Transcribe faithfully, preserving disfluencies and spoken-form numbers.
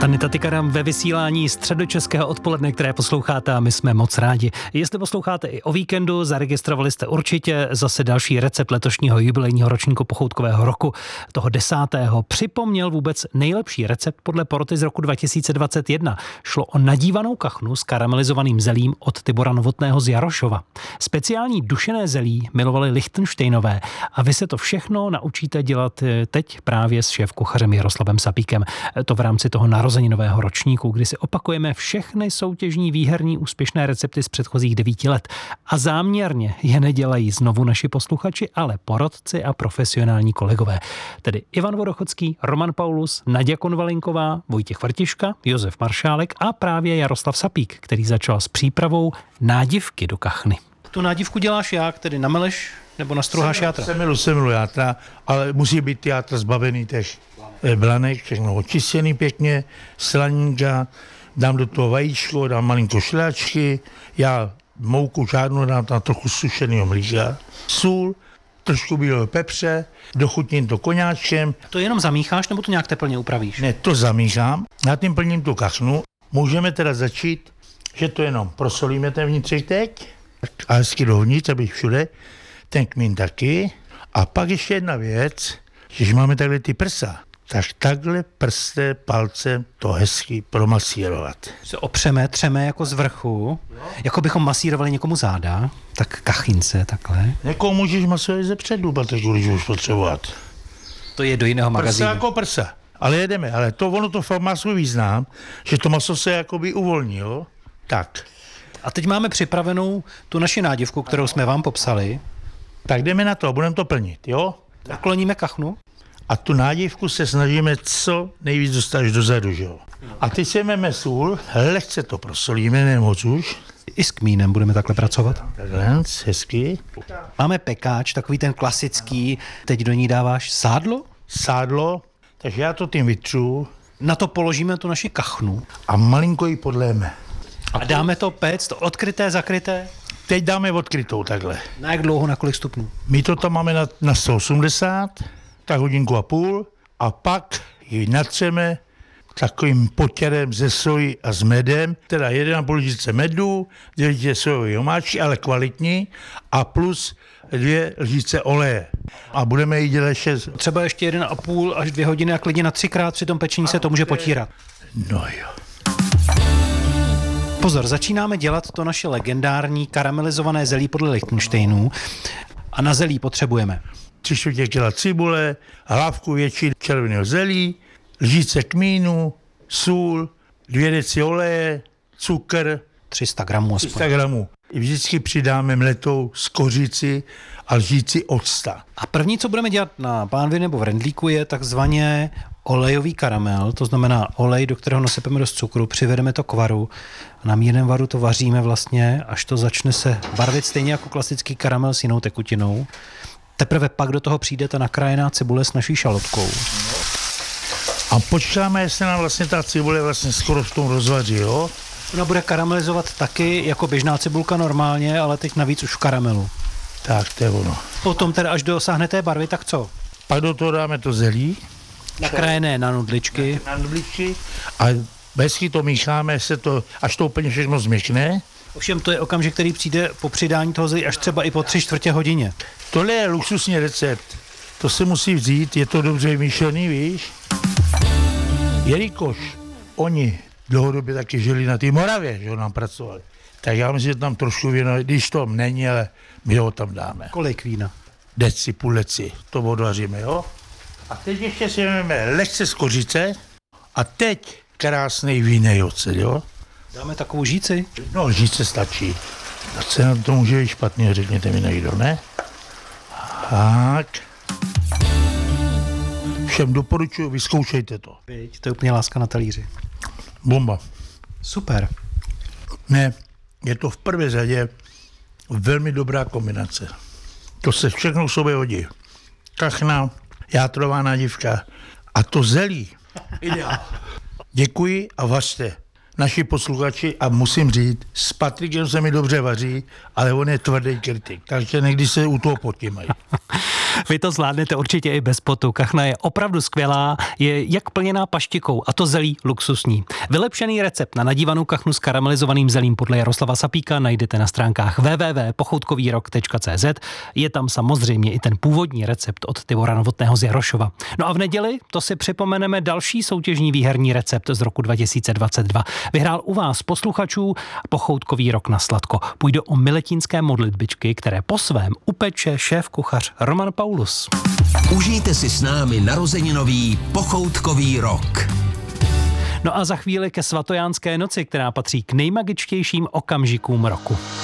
Anita Tykaram ve vysílání středočeského odpoledne, které posloucháte, a my jsme moc rádi. Jestli posloucháte i o víkendu, zaregistrovali jste určitě zase další recept letošního jubilejního ročníku pochoutkového roku, toho desátého. Připomněl vůbec nejlepší recept podle poroty z roku dva tisíce dvacet jedna. Šlo o nadívanou kachnu s karamelizovaným zelím od Tibora Novotného z Jarošova. Speciální dušené zelí milovali Lichtenštejnové a vy se to všechno naučíte dělat teď právě s šéfkuchařem Jaroslavem Sapíkem. To v rámci toho narozeninového ročníku, kdy si opakujeme všechny soutěžní výherní úspěšné recepty z předchozích devíti let. A záměrně je nedělají znovu naši posluchači, ale porotci a profesionální kolegové. Tedy Ivan Vodochodský, Roman Paulus, Naďa Konvalinková, Vojtěch Vrtiška, Josef Maršálek a právě Jaroslav Sapík, který začal s přípravou nádivky do kachny. Tu nádivku děláš jak? Tedy nameleš nebo nastruháš játra? Semilu, semilu játra, ale musí být ty játra zbavený těch blanek, všechno očištěný pěkně, slaninka, dám do toho vajíčko, dám malinko šlehačky, já mouku žádnou dám tam trochu sušeného mlíka, sůl, trošku bílého pepře, dochutním to koňáčkem. To jenom zamícháš, nebo to nějak teplně upravíš? Ne, to zamíchám, já tím plním tu kachnu. Můžeme teda začít, že to jenom prosolíme ten vnitřek teď a hezky dovnitř, aby všude, ten kmín taky. A pak ještě jedna věc, když máme takhle ty prsa, tak takhle prstem, palcem to hezky promasírovat. Se opřeme, třeme jako z vrchu, jako bychom masírovali někomu záda, tak kachince takhle. Někoho můžeš masírovat ze předu, protože když už potřebovat. To je do jiného magazínu. Prsa jako prsa. Ale jedeme, ale to ono to fakt má svůj význam, že to maso se jakoby uvolní, jo? Tak. A teď máme připravenou tu naši nádivku, kterou jsme vám popsali. Tak jdeme na to a budeme to plnit, jo? Nakloníme kachnu. A tu nádivku se snažíme co nejvíc dostat až dozadu, že jo? A teď si jdeme sůl, lehce to prosolíme, nemoc už. I s kmínem budeme takhle pracovat. Takhle, hezky. Máme pekáč, takový ten klasický. Teď do ní dáváš sádlo? Sádlo, takže já to tím vytřu. Na to položíme tu naši kachnu. A malinko ji podléme. A dáme to péct, to odkryté, zakryté? Teď dáme odkrytou takhle. Na jak dlouho, na kolik stupňů? My to tam máme na, na sto osmdesát, tak hodinku a půl, a pak ji natřeme takovým potěrem ze soji a s medem, teda jedna a půl lžičce medu, dvě lžičce sojové omáčky, ale kvalitní, a plus dvě lžičce oleje. A budeme ji dělat ještě... Třeba ještě jeden a půl až dvě hodiny a klidně na třikrát při tom pečení se to může potírat. No jo. Pozor, začínáme dělat to naše legendární karamelizované zelí podle Lichtenštejnů. A na zelí potřebujeme tři čtvrtě kila cibule, hlávku větší červeného zelí, lžičce kmínu, sůl, dvě deci oleje, cukr, tři sta gramů aspoň. tři sta gramů. Vždycky přidáme mletou z kořici a lžíci octa. A první, co budeme dělat na pánvi nebo v rendlíku, je takzvaně olejový karamel, to znamená olej, do kterého nasypeme dost cukru, přivedeme to k varu a na mírném varu to vaříme vlastně, až to začne se barvit stejně jako klasický karamel s jinou tekutinou. Teprve pak do toho přijde ta nakrájená cibule s naší šalotkou. A počkáme, jestli nám vlastně ta cibule vlastně skoro v tom rozvaří, jo? Ona bude karamelizovat taky jako běžná cibulka normálně, ale teď navíc už v karamelu. Tak, to je ono. Potom teda, až dosáhne té barvy, tak co? Pak do toho dáme to zelí. Nakrájené na nudličky. Na nudličky. A hezky to mícháme, se to, až to úplně všechno změkne. Ovšem to je okamžik, který přijde po přidání toho zelí až třeba i po tři čtvrtě hodině. Tohle je luxusní recept. To se musí vzít, je to dobře vymyšlený, víš? Jelikož oni dlouhodobě taky žili na té Moravě, že nám pracovali, tak já myslím, že tam trošku víno, když to není, ale my ho tam dáme. Kolik vína? Deci, půl deci, to odvaříme, jo? A teď ještě si vezmeme lehce z kořice a teď krásný vínej ocet, jo? Dáme takovou žíci? No, žíce stačí. A co na to může být špatně, řekněte mi někdo, ne? Tak. Všem doporučuji, vyzkoušejte to. Byť, to je úplně láska na talíři. Bomba. Super. Ne, je to v prvé řadě velmi dobrá kombinace. To se všechno k sobě hodí. Kachna, játrová nádivka a to zelí. Ideál. Děkuji a vařte. naši posluchači, a musím říct, s Patrikem se mi dobře vaří, ale on je tvrdý kritik, takže někdy se u toho potímají. Vy to zvládnete určitě i bez potu. Kachna je opravdu skvělá, je jak plněná paštikou, a to zelí luxusní. Vylepšený recept na nadívanou kachnu s karamelizovaným zelím podle Jaroslava Sapíka najdete na stránkách w w w tečka pochoutkovýrok tečka c z. Je tam samozřejmě i ten původní recept od Tibora Novotného z Jarošova. No a v neděli to si připomeneme další soutěžní výherní recept z roku dva tisíce dvacet dva. Vyhrál u vás posluchačů Pochoutkový rok na sladko. Půjde o miletínské modlitbičky, které po svém upeče šéf kuchař Roman Paulus. Užijte si s námi narozeninový Pochoutkový rok. No a za chvíli ke svatojánské noci, která patří k nejmagičtějším okamžikům roku.